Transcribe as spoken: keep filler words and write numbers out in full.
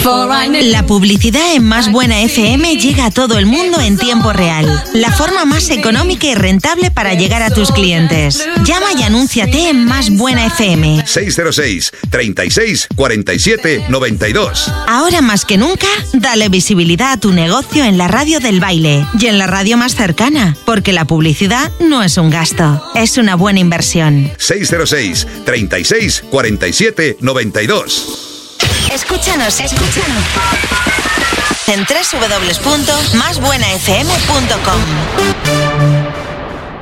La publicidad en Más Buena F M llega a todo el mundo en tiempo real. La forma más económica y rentable para llegar a tus clientes. Llama y anúnciate en Más Buena F M. seis cero seis, treinta y seis, cuarenta y siete, noventa y dos. Ahora más que nunca, dale visibilidad a tu negocio en la radio del baile y en la radio más cercana, porque la publicidad no es un gasto, es una buena inversión. seis cero seis, treinta y seis, cuarenta y siete, noventa y dos. Escúchanos, escúchanos en doble u doble u doble u punto más buena f m punto com.